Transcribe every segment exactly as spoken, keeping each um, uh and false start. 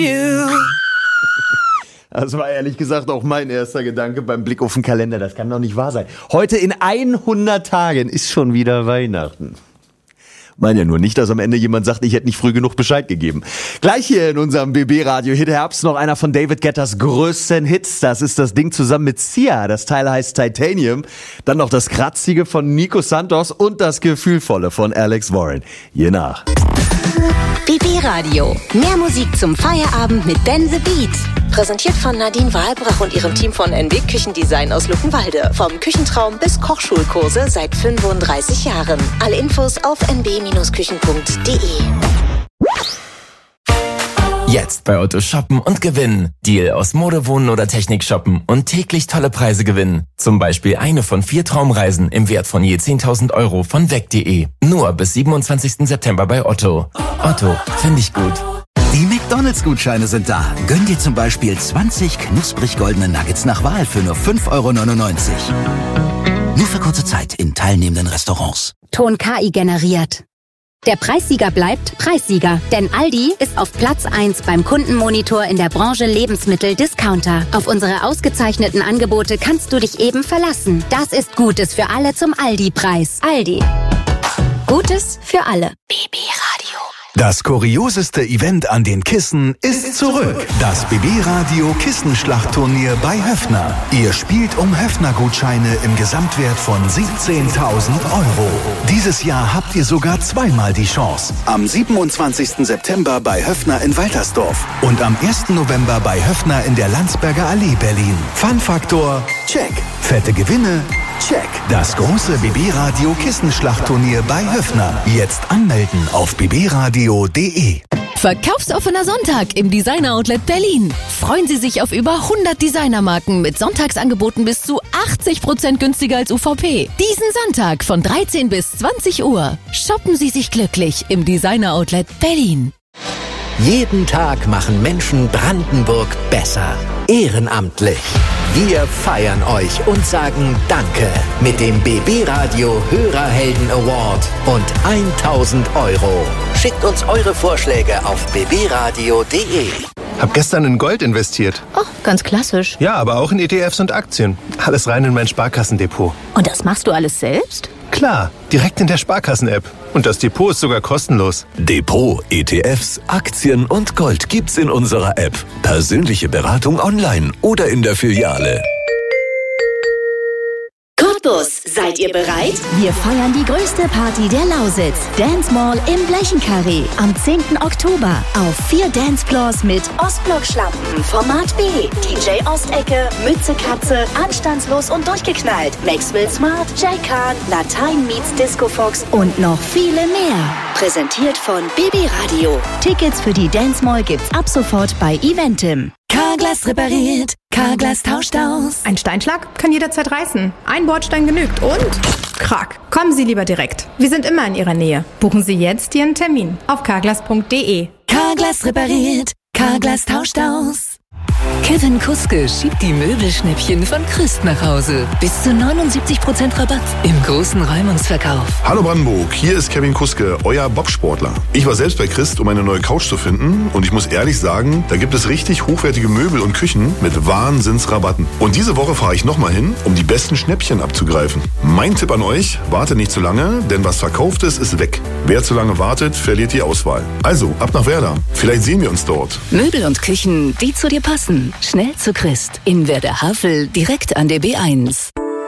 Das war ehrlich gesagt auch mein erster Gedanke beim Blick auf den Kalender. Das kann doch nicht wahr sein. Heute in hundert Tagen ist schon wieder Weihnachten. Meine ja nur nicht, dass am Ende jemand sagt, ich hätte nicht früh genug Bescheid gegeben. Gleich hier in unserem B B-Radio Hit Herbst noch einer von David Guettas größten Hits. Das ist das Ding zusammen mit Sia. Das Teil heißt Titanium. Dann noch das Kratzige von Nico Santos und das Gefühlvolle von Alex Warren. Je nach. B B-Radio. Mehr Musik zum Feierabend mit Ben the Beat. Präsentiert von Nadine Wahlbrach und ihrem Team von N W Küchendesign aus Luckenwalde. Vom Küchentraum bis Kochschulkurse seit fünfunddreißig Jahren. Alle Infos auf n b Bindestrich küchen punkt d e. Jetzt bei Otto shoppen und gewinnen. Deal aus Mode, Wohnen oder Technik shoppen und täglich tolle Preise gewinnen. Zum Beispiel eine von vier Traumreisen im Wert von je zehntausend Euro von weg punkt de. Nur bis siebenundzwanzigsten September bei Otto. Otto, finde ich gut. Die McDonalds-Gutscheine sind da. Gönn dir zum Beispiel zwanzig knusprig goldene Nuggets nach Wahl für nur fünf Euro neunundneunzig. Nur für kurze Zeit in teilnehmenden Restaurants. Ton K I generiert. Der Preissieger bleibt Preissieger, denn Aldi ist auf Platz eins beim Kundenmonitor in der Branche Lebensmittel-Discounter. Auf unsere ausgezeichneten Angebote kannst du dich eben verlassen. Das ist Gutes für alle zum Aldi-Preis. Aldi. Gutes für alle. B B-Radio. Das kurioseste Event an den Kissen ist zurück. Das B B-Radio Kissenschlachtturnier bei Höffner. Ihr spielt um Höffner-Gutscheine im Gesamtwert von siebzehntausend Euro. Dieses Jahr habt ihr sogar zweimal die Chance. Am siebenundzwanzigsten September bei Höffner in Waltersdorf und am ersten November bei Höffner in der Landsberger Allee Berlin. Fun-Faktor, check. Fette Gewinne, check. Das große B B-Radio Kissenschlachtturnier bei Höffner. Jetzt anmelden auf b b radio punkt d e. Verkaufsoffener Sonntag im Designer Outlet Berlin. Freuen Sie sich auf über hundert Designermarken mit Sonntagsangeboten bis zu achtzig Prozent günstiger als U V P. Diesen Sonntag von dreizehn bis zwanzig Uhr. Shoppen Sie sich glücklich im Designer Outlet Berlin. Jeden Tag machen Menschen Brandenburg besser. Ehrenamtlich. Wir feiern euch und sagen Danke mit dem B B-Radio Hörerhelden Award und tausend Euro. Schickt uns eure Vorschläge auf b b radio punkt d e. Hab gestern in Gold investiert. Oh, ganz klassisch. Ja, aber auch in E T Fs und Aktien. Alles rein in mein Sparkassendepot. Und das machst du alles selbst? Klar, direkt in der Sparkassen-App. Und das Depot ist sogar kostenlos. Depot, E T Fs, Aktien und Gold gibt's in unserer App. Persönliche Beratung online oder in der Filiale. Cottbus, seid ihr bereit? Wir feiern die größte Party der Lausitz. Dance Mall im Blechenkarree. Am zehnten Oktober. Auf vier Dancefloors mit Ostblock-Schlampen, Format B, D J Ostecke, Mütze Katze, Anstandslos und durchgeknallt, Maxwell Smart, Jay Khan, Latein meets Disco Fox und noch viele mehr. Präsentiert von B B-Radio. Tickets für die Dance Mall gibt's ab sofort bei Eventim. Carglass repariert, Carglass tauscht aus. Ein Steinschlag kann jederzeit reißen. Ein Bordstein genügt und krack. Kommen Sie lieber direkt. Wir sind immer in Ihrer Nähe. Buchen Sie jetzt Ihren Termin auf carglass punkt d e. Carglass repariert, Carglass tauscht aus. Kevin Kuske schiebt die Möbelschnäppchen von Christ nach Hause. Bis zu neunundsiebzig Prozent Rabatt im großen Räumungsverkauf. Hallo Brandenburg, hier ist Kevin Kuske, euer Bobsportler. Ich war selbst bei Christ, um eine neue Couch zu finden und ich muss ehrlich sagen, da gibt es richtig hochwertige Möbel und Küchen mit Wahnsinnsrabatten. Und diese Woche fahre ich nochmal hin, um die besten Schnäppchen abzugreifen. Mein Tipp an euch, wartet nicht zu lange, denn was verkauft ist, ist weg. Wer zu lange wartet, verliert die Auswahl. Also, ab nach Werder. Vielleicht sehen wir uns dort. Möbel und Küchen, die zu dir passen. Schnell zu Christ. In Werder-Havel, direkt an der B eins.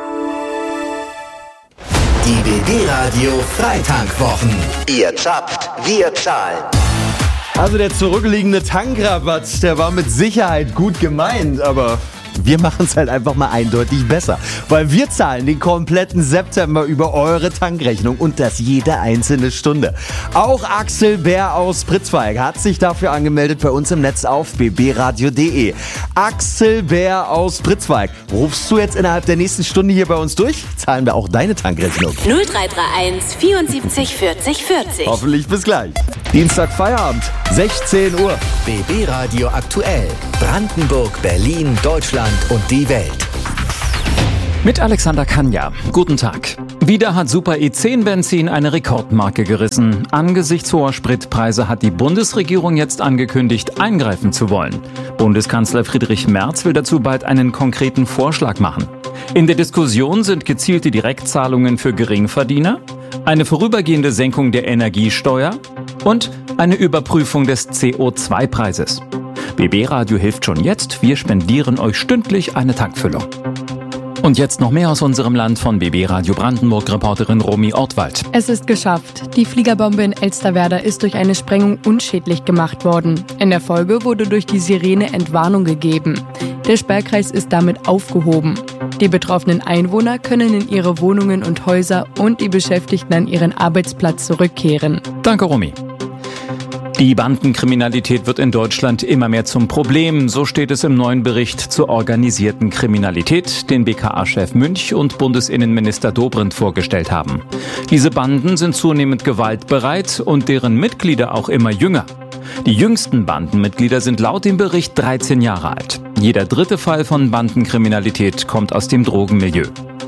Die B B-Radio Freitankwwochen. Ihr zappt, wir zahlen. Also der zurückliegende Tankrabatt, der war mit Sicherheit gut gemeint, aber wir machen es halt einfach mal eindeutig besser. Weil wir zahlen den kompletten September über eure Tankrechnung und das jede einzelne Stunde. Auch Axel Bär aus Pritzweig hat sich dafür angemeldet bei uns im Netz auf b b radio punkt d e. Axel Bär aus Pritzweig, rufst du jetzt innerhalb der nächsten Stunde hier bei uns durch? Zahlen wir auch deine Tankrechnung. null drei drei eins vierundsiebzig vierzig vierzig. Hoffentlich bis gleich. Dienstag Feierabend, sechzehn Uhr. B B-Radio aktuell. Brandenburg, Berlin, Deutschland und die Welt. Mit Alexander Kanja. Guten Tag. Wieder hat Super E zehn Benzin eine Rekordmarke gerissen. Angesichts hoher Spritpreise hat die Bundesregierung jetzt angekündigt, eingreifen zu wollen. Bundeskanzler Friedrich Merz will dazu bald einen konkreten Vorschlag machen. In der Diskussion sind gezielte Direktzahlungen für Geringverdiener, eine vorübergehende Senkung der Energiesteuer und eine Überprüfung des C O zwei Preises. B B Radio hilft schon jetzt, wir spendieren euch stündlich eine Tankfüllung. Und jetzt noch mehr aus unserem Land von B B Radio Brandenburg-Reporterin Romy Ortwald. Es ist geschafft. Die Fliegerbombe in Elsterwerda ist durch eine Sprengung unschädlich gemacht worden. In der Folge wurde durch die Sirene Entwarnung gegeben. Der Sperrkreis ist damit aufgehoben. Die betroffenen Einwohner können in ihre Wohnungen und Häuser und die Beschäftigten an ihren Arbeitsplatz zurückkehren. Danke, Romy. Die Bandenkriminalität wird in Deutschland immer mehr zum Problem. So steht es im neuen Bericht zur organisierten Kriminalität, den B K A-Chef Münch und Bundesinnenminister Dobrindt vorgestellt haben. Diese Banden sind zunehmend gewaltbereit und deren Mitglieder auch immer jünger. Die jüngsten Bandenmitglieder sind laut dem Bericht dreizehn Jahre alt. Jeder dritte Fall von Bandenkriminalität kommt aus dem Drogenmilieu.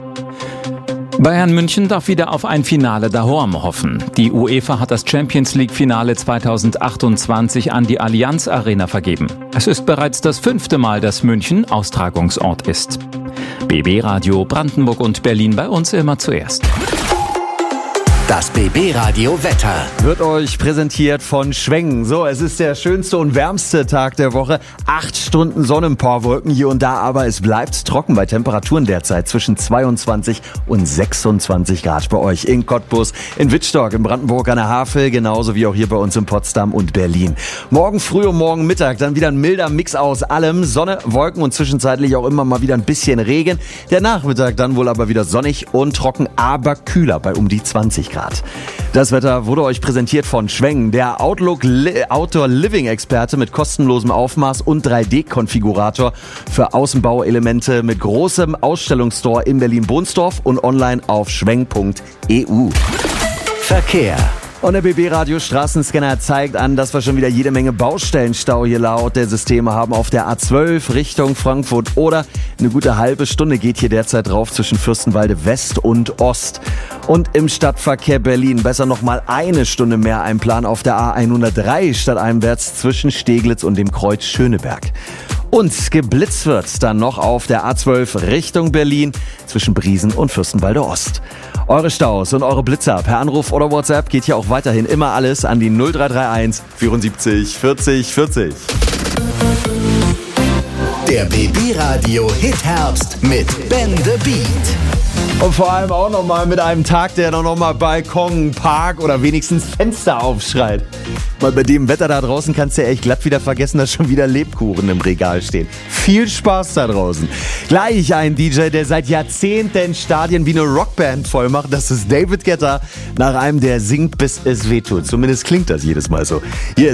Bayern München darf wieder auf ein Finale daheim hoffen. Die UEFA hat das Champions-League-Finale zweitausendachtundzwanzig an die Allianz Arena vergeben. Es ist bereits das fünfte Mal, dass München Austragungsort ist. B B Radio Brandenburg und Berlin bei uns immer zuerst. Das B B Radio Wetter wird euch präsentiert von Schwengen. So, es ist der schönste und wärmste Tag der Woche. Acht Stunden Sonne, ein paar Wolken hier und da, aber es bleibt trocken bei Temperaturen derzeit zwischen zweiundzwanzig und sechsundzwanzig Grad bei euch in Cottbus, in Wittstock, in Brandenburg an der Havel, genauso wie auch hier bei uns in Potsdam und Berlin. Morgen früh und morgen Mittag dann wieder ein milder Mix aus allem. Sonne, Wolken und zwischenzeitlich auch immer mal wieder ein bisschen Regen. Der Nachmittag dann wohl aber wieder sonnig und trocken, aber kühler bei um die zwanzig Grad. Das Wetter wurde euch präsentiert von Schwengen, der Outlook Li- Outdoor Living Experte mit kostenlosem Aufmaß und drei D Konfigurator für Außenbauelemente mit großem Ausstellungsstore in Berlin-Bohnsdorf und online auf schweng punkt e u. Verkehr. Und der B B Radio Straßenscanner zeigt an, dass wir schon wieder jede Menge Baustellenstau hier laut der Systeme haben auf der A zwölf Richtung Frankfurt oder eine gute halbe Stunde geht hier derzeit drauf zwischen Fürstenwalde West und Ost. Und im Stadtverkehr Berlin besser noch mal eine Stunde mehr einplanen auf der A hundertdrei stadteinwärts zwischen Steglitz und dem Kreuz Schöneberg. Und geblitzt wird dann noch auf der A zwölf Richtung Berlin zwischen Briesen und Fürstenwalde Ost. Eure Staus und eure Blitzer per Anruf oder WhatsApp geht hier auch weiterhin immer alles an die null drei drei eins vierundsiebzig vierzig vierzig. Der B B Radio Hit Herbst mit Ben the Beat. Und vor allem auch nochmal mit einem Tag, der noch mal Balkon, Park oder wenigstens Fenster aufschreit. Weil bei dem Wetter da draußen kannst du ja echt glatt wieder vergessen, dass schon wieder Lebkuchen im Regal stehen. Viel Spaß da draußen. Gleich ein D J, der seit Jahrzehnten Stadien wie eine Rockband voll macht. Das ist David Guetta, nach einem, der singt, bis es wehtut. Zumindest klingt das jedes Mal so. Hier ist